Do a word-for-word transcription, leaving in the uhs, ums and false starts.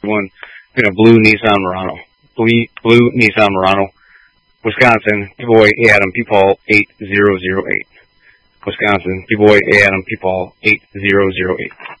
one, you know, blue Nissan Murano. Blue, blue Nissan Murano. Wisconsin, P-Boy Adam, P-Paul eight zero zero eight. Wisconsin, P-Boy Adam, P-Paul eight zero zero eight.